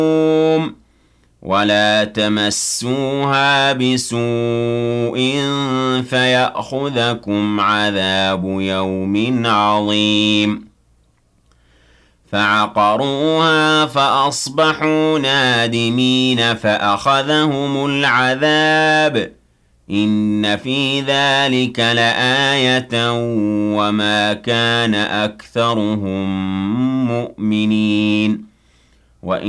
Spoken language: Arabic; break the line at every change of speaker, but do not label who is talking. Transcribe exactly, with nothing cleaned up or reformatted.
ولا تمسوها بسوء فيأخذكم عذاب يوم عظيم فعقروها فأصبحوا نادمين فأخذهم العذاب إن في ذلك لآية وما كان أكثرهم مؤمنين وإن